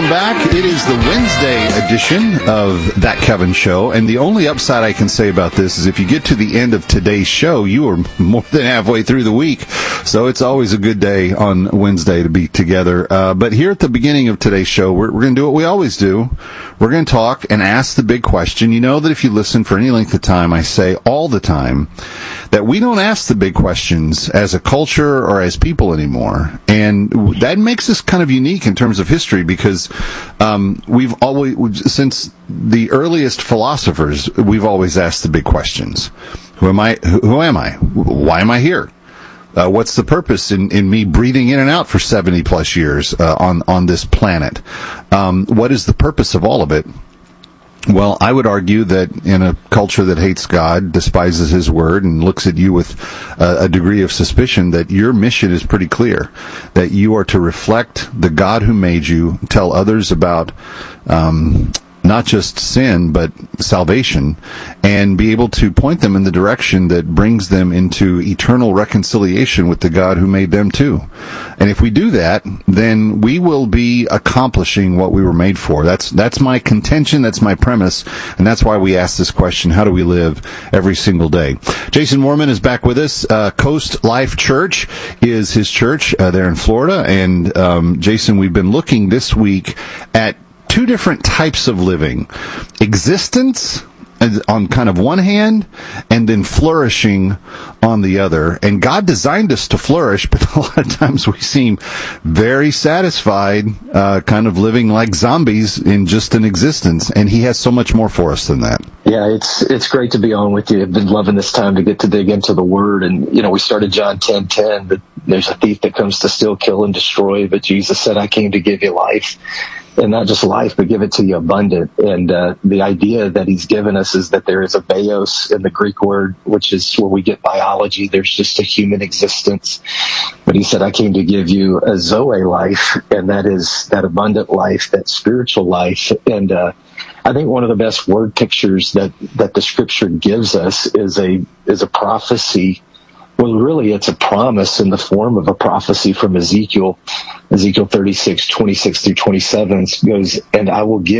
welcome back. It is the Wednesday edition of That Kevin Show, and the only upside I can say about this is if you get to the end of today's show, you are more than halfway through the week, so it's always a good day on Wednesday to be together. But here at the beginning of today's show, we're going to do what we always do. We're going to talk and ask the big question. You know that if you listen for any length of time, I say all the time that we don't ask the big questions as a culture or as people anymore, and that makes us kind of unique in terms of history because we've always, since the earliest philosophers, we've always asked the big questions. Who am I? Who am I? Why am I here? What's the purpose in me breathing in and out for 70 plus years on this planet? What is the purpose of all of it? Well, I would argue that in a culture that hates God, despises His Word, and looks at you with a degree of suspicion, that your mission is pretty clear. That you are to reflect the God who made you, tell others about not just sin, but salvation, and be able to point them in the direction that brings them into eternal reconciliation with the God who made them too. And if we do that, then we will be accomplishing what we were made for. That's my contention, that's my premise, and that's why we ask this question, how do we live every single day? Jason Moorman is back with us. Coast Life Church is his church there in Florida, and Jason, we've been looking this week at two different types of living. Existence on kind of one hand, and then flourishing on the other. And God designed us to flourish, but a lot of times we seem very satisfied, kind of living like zombies in just an existence. And He has so much more for us than that. Yeah, it's great to be on with you. I've been loving this time to get to dig into the Word. And, we started John 10:10, that there's a thief that comes to steal, kill, and destroy. But Jesus said, I came to give you life. And not just life, but give it to you abundant. And the idea that He's given us is that there is a bios in the Greek word, which is where we get biology. There's just a human existence. But He said, I came to give you a Zoe life, and that is that abundant life, that spiritual life. And I think one of the best word pictures that the Scripture gives us is a prophecy. Well, really, it's a promise in the form of a prophecy from Ezekiel 36:26 through 27 goes, and I will give